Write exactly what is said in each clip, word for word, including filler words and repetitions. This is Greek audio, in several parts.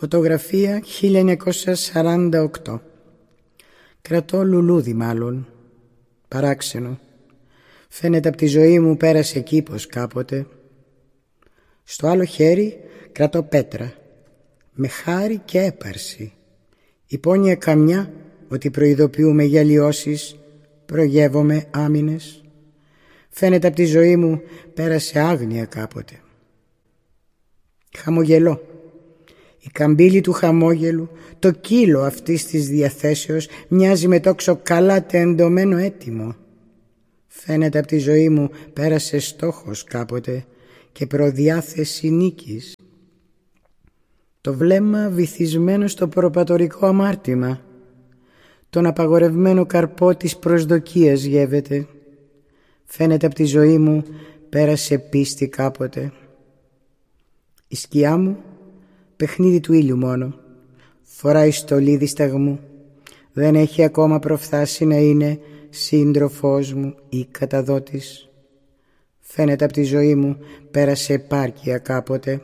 Φωτογραφία χίλια εννιακόσια σαράντα οκτώ. Κρατώ λουλούδι μάλλον, παράξενο. Φαίνεται από τη ζωή μου πέρασε κήπος κάποτε. Στο άλλο χέρι κρατώ πέτρα, με χάρη και έπαρση. Υπόνοια καμιά ότι προειδοποιούμε για λιώσεις, προγεύομαι άμυνες. Φαίνεται από τη ζωή μου πέρασε άγνοια κάποτε. Χαμογελώ. Η καμπύλη του χαμόγελου, το κύλο αυτής της διαθέσεως μοιάζει με τόξο καλά τεντωμένο έτοιμο. Φαίνεται από τη ζωή μου πέρασε στόχος κάποτε και προδιάθεση νίκης. Το βλέμμα βυθισμένο στο προπατορικό αμάρτημα, τον απαγορευμένο καρπό της προσδοκίας γεύεται. Φαίνεται από τη ζωή μου πέρασε πίστη κάποτε. Η σκιά μου παιχνίδι του ήλιου μόνο, φοράει στολίδι σταγμού, δεν έχει ακόμα προφθάσει να είναι σύντροφός μου ή καταδότης. Φαίνεται από τη ζωή μου πέρασε επάρκεια κάποτε.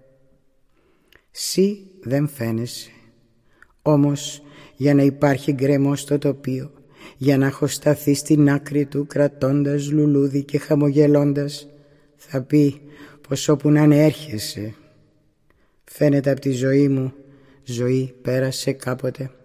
Συ δεν φαίνεσαι, όμως για να υπάρχει γκρεμό στο τοπίο, για να έχω σταθεί στην άκρη του κρατώντας λουλούδι και χαμογελώντας, θα πει πως όπου να είναι έρχεσαι. Φαίνεται από τη ζωή μου, ζωή πέρασε κάποτε.